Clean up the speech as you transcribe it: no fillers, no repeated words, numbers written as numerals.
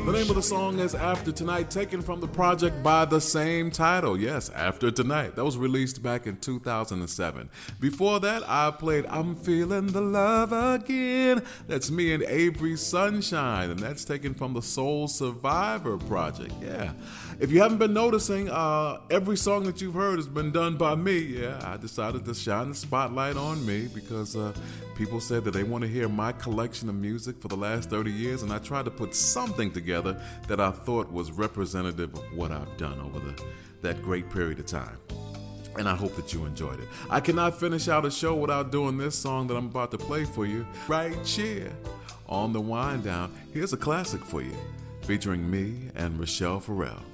The name of the song is After Tonight, taken from the project by the same title. Yes, After Tonight. That was released back in 2007. Before that, I played I'm Feeling the Love Again. That's me and Avery Sunshine, and that's taken from the Soul Survivor project. Yeah. If you haven't been noticing, every song that you've heard has been done by me. Yeah, I decided to shine the spotlight on me because people said that they want to hear my collection of music for the last 30 years, and I tried to put something together that I thought was representative of what I've done over that great period of time. And I hope that you enjoyed it. I cannot finish out a show without doing this song that I'm about to play for you right here on the Wind Down. Here's a classic for you, featuring me and Rochelle Farrell.